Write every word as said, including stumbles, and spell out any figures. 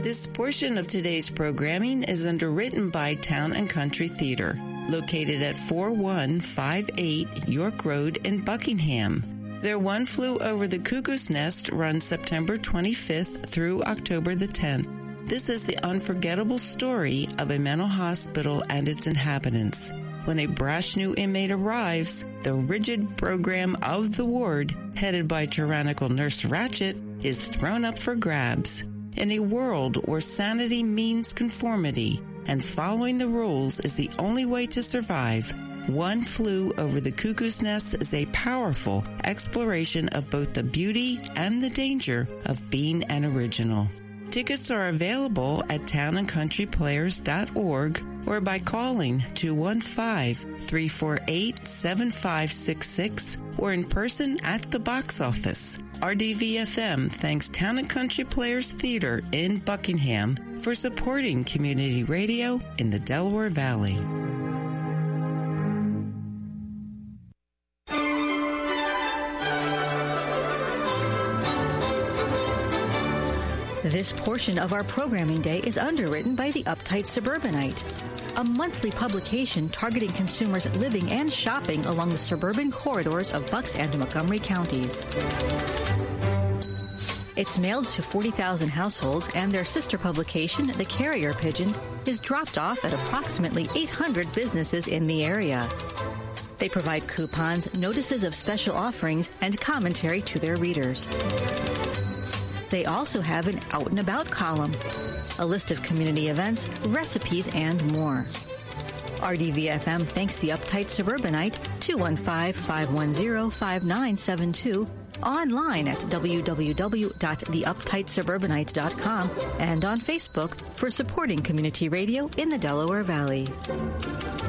This portion of today's programming is underwritten by Town and Country Theater, located at four one five eight York Road in Buckingham. Their One Flew Over the Cuckoo's Nest runs September twenty-fifth through October the tenth. This is the unforgettable story of a mental hospital and its inhabitants. When a brash new inmate arrives, the rigid program of the ward, headed by tyrannical Nurse Ratched, is thrown up for grabs. In a world where sanity means conformity and following the rules is the only way to survive, One Flew Over the Cuckoo's Nest is a powerful exploration of both the beauty and the danger of being an original. Tickets are available at town and country players dot org or by calling two one five, three four eight, seven five six six or in person at the box office. R D V F M thanks Town and Country Players Theater in Buckingham for supporting community radio in the Delaware Valley. This portion of our programming day is underwritten by the Uptight Suburbanite, a monthly publication targeting consumers living and shopping along the suburban corridors of Bucks and Montgomery counties. It's mailed to forty thousand households, and their sister publication, The Carrier Pigeon, is dropped off at approximately eight hundred businesses in the area. They provide coupons, notices of special offerings, and commentary to their readers. They also have an Out and About column, a list of community events, recipes, and more. R D V F M thanks the Uptight Suburbanite, two one five, five one zero, five nine seven two, online at w w w dot the uptight suburbanite dot com, and on Facebook for supporting community radio in the Delaware Valley.